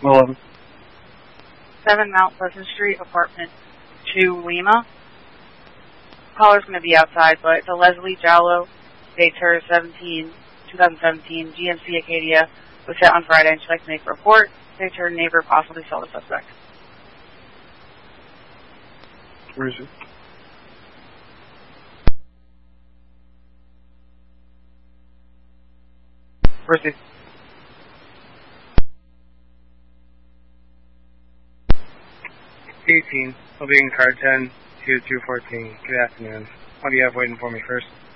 11. 7 Mount Pleasant Street, apartment 2, Lima. Caller's going to be outside, but it's a Leslie Jallow, dates her 2017, GMC Acadia, was hit on Friday, and she'd like to make a report. States her neighbor possibly saw the suspect. Where is it? Where's it? I'll be in car 10, 2214. Good afternoon. What do you have waiting for me first?